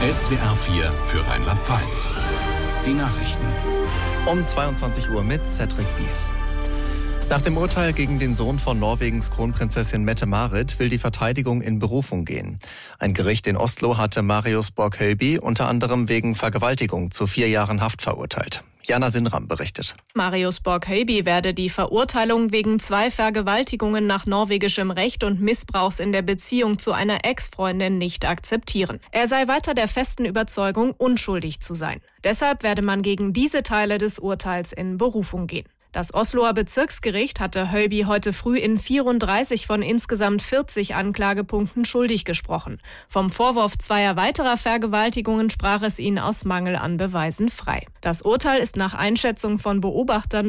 SWR 4 für Rheinland-Pfalz. Die Nachrichten. Um 22 Uhr mit Cedric Bies. Nach dem Urteil gegen den Sohn von Norwegens Kronprinzessin Mette-Marit will die Verteidigung in Berufung gehen. Ein Gericht in Oslo hatte Marius Borg-Hauby unter anderem wegen Vergewaltigung zu 4 Jahren Haft verurteilt. Jana Sinram berichtet. Marius Borg-Hauby werde die Verurteilung wegen 2 Vergewaltigungen nach norwegischem Recht und Missbrauchs in der Beziehung zu einer Ex-Freundin nicht akzeptieren. Er sei weiter der festen Überzeugung, unschuldig zu sein. Deshalb werde man gegen diese Teile des Urteils in Berufung gehen. Das Osloer Bezirksgericht hatte Hauby heute früh in 34 von insgesamt 40 Anklagepunkten schuldig gesprochen. Vom Vorwurf 2 weiterer Vergewaltigungen sprach es ihn aus Mangel an Beweisen frei. Das Urteil ist nach Einschätzung von Beobachtern